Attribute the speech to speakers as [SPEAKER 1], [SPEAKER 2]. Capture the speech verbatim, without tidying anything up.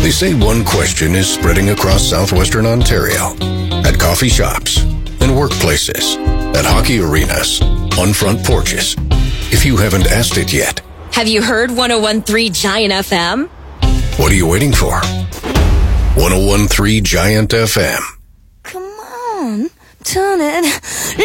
[SPEAKER 1] They say one question is spreading across southwestern Ontario. At coffee shops, in workplaces, at hockey arenas, on front porches. If you haven't asked it yet,
[SPEAKER 2] have you heard one oh one point three Giant F M?
[SPEAKER 1] What are you waiting for? one oh one point three Giant F M.
[SPEAKER 2] Come on, turn it.